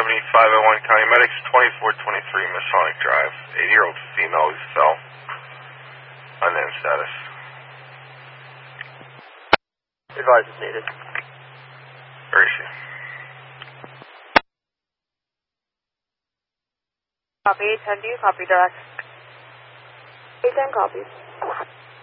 501 County Medics, 2423 Masonic Drive. 8-year-old female who fell. Unknown status. Advise is needed. Where is she? Copy 810, do you copy direct? 810 copies.